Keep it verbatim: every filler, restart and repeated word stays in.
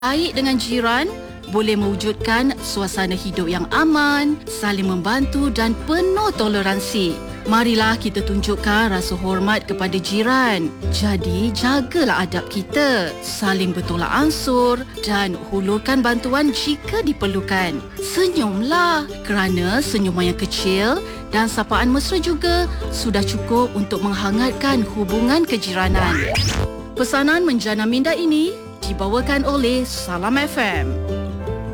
Baik dengan jiran boleh mewujudkan suasana hidup yang aman, saling membantu dan penuh toleransi. Marilah kita tunjukkan rasa hormat kepada jiran. Jadi, jagalah adab kita, saling bertolak ansur dan hulurkan bantuan jika diperlukan. Senyumlah kerana senyuman yang kecil dan sapaan mesra juga sudah cukup untuk menghangatkan hubungan kejiranan. Pesanan menjana minda ini dibawakan oleh Salam F M.